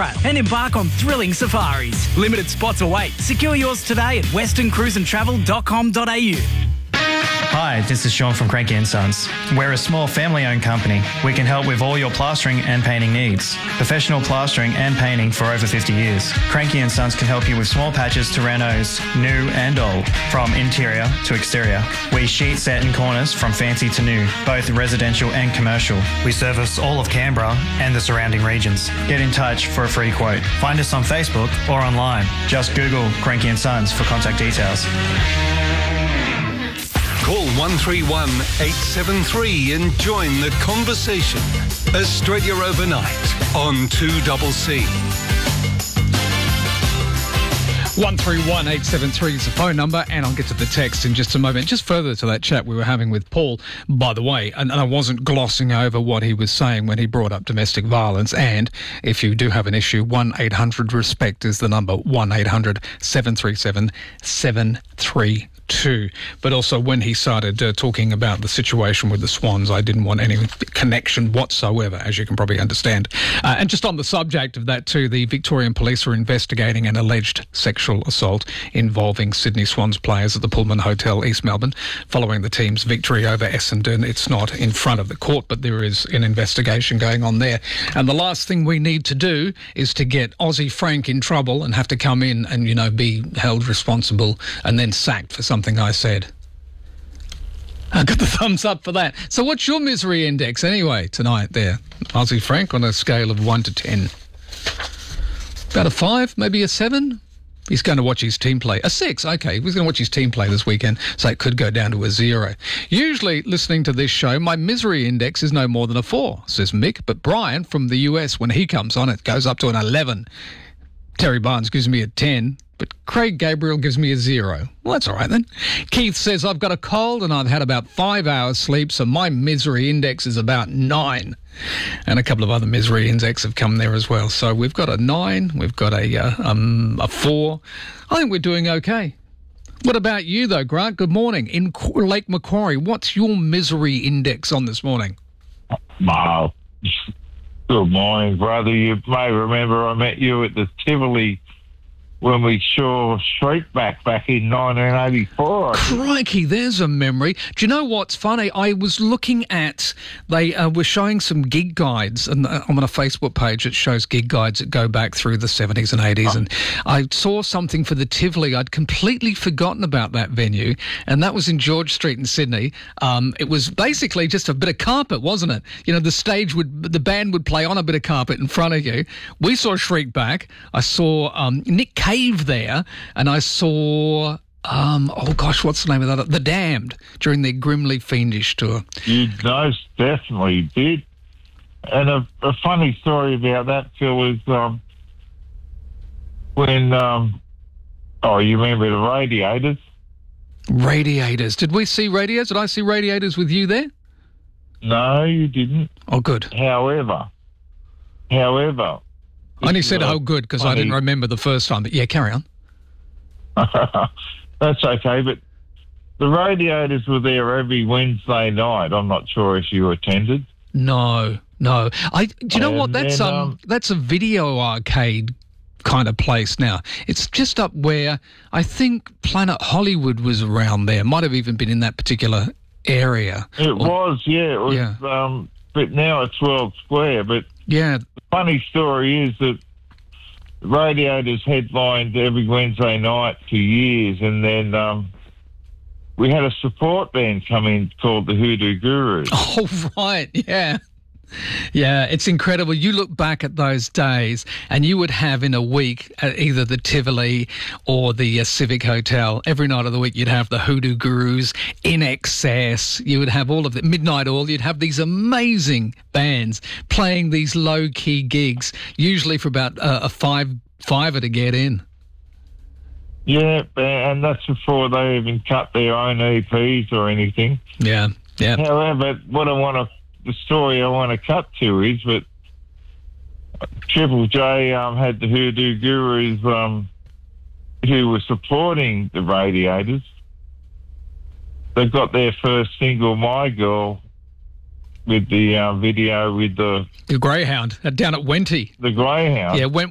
Ballarat and embark on thrilling safaris. Limited spots await. Secure yours today at westerncruiseandtravel.com.au. Hi, this is Sean from Cranky & Sons. We're a small family-owned company. We can help with all your plastering and painting needs. Professional plastering and painting for over 50 years. Cranky & Sons can help you with small patches to renos, new and old, from interior to exterior. We sheet set in corners from fancy to new, both residential and commercial. We service all of Canberra and the surrounding regions. Get in touch for a free quote. Find us on Facebook or online. Just Google Cranky & Sons for contact details. Call 131 873 and join the conversation. Australia Overnight on 2CC. 131 873 is the phone number, and I'll get to the text in just a moment. Just further to that chat we were having with Paul, by the way, and I wasn't glossing over what he was saying when he brought up domestic violence. And if you do have an issue, 1-800-RESPECT is the number, 1-800-737-732. But also when he started talking about the situation with the Swans, I didn't want any connection whatsoever, as you can probably understand. And just on the subject of that too, the Victorian Police are investigating an alleged sexual assault involving Sydney Swans players at the Pullman Hotel, East Melbourne, following the team's victory over Essendon. It's not in front of the court, but there is an investigation going on there. And the last thing we need to do is to get Aussie Frank in trouble and have to come in and, you know, be held responsible and then sacked for something I said. I got the thumbs up for that. So what's your misery index anyway tonight there, Aussie Frank, on a scale of 1 to 10? About a 5, maybe a 7? He's going to watch his team play. A 6, okay. He's going to watch his team play this weekend, so it could go down to a 0. Usually, listening to this show, my misery index is no more than a 4, says Mick. But Brian from the US, when he comes on, it goes up to an 11. Terry Barnes gives me a 10. But Craig Gabriel gives me a 0. Well, that's all right then. Keith says, I've got a cold and I've had about 5 hours sleep, so my misery index is about 9. And a couple of other misery index have come there as well. So we've got a 9, we've got a 4. I think we're doing okay. What about you, though, Grant? Good morning. In Lake Macquarie, what's your misery index on this morning? Wow. Good morning, brother. You may remember I met you at the Tivoli when we saw Shriekback back in 1984. Crikey, there's a memory. Do you know what's funny? I was looking at, they were showing some gig guides, and I'm on a Facebook page that shows gig guides that go back through the 70s and 80s, and I saw something for the Tivoli. I'd completely forgotten about that venue, and that was in George Street in Sydney. It was basically just a bit of carpet, wasn't it? You know, the band would play on a bit of carpet in front of you. We saw Shriekback. I saw Nick Cave there, and I saw what's the name of that? The Damned during their Grimly Fiendish tour. You most definitely did. And a funny story about that, Phil, is when you remember the Radiators? Radiators. Did we see Radiators? Did I see Radiators with you there? No, you didn't. Oh, good. However. I only said, oh, good, because I didn't remember the first time. But, yeah, carry on. That's okay, but the Radiators were there every Wednesday night. I'm not sure if you attended. No. Do you know what? That's a video arcade kind of place now. It's just up where I think Planet Hollywood was around there. Might have even been in that particular area. It was. But now it's World Square. But yeah, the funny story is that Radiators headlined every Wednesday night for years, and then we had a support band come in called the Hoodoo Gurus. Oh, right, yeah. Yeah, it's incredible. You look back at those days and you would have in a week either the Tivoli or the Civic Hotel. Every night of the week you'd have the Hoodoo Gurus, In Excess. You would have all of the Midnight Oil. You'd have these amazing bands playing these low-key gigs, usually for about a fiver to get in. Yeah, and that's before they even cut their own EPs or anything. Yeah. However, the story I want to cut to is that Triple J had the Hoodoo Gurus who were supporting the Radiators. They got their first single, My Girl, with the video with the Greyhound down at Wenty. The Greyhound. Yeah,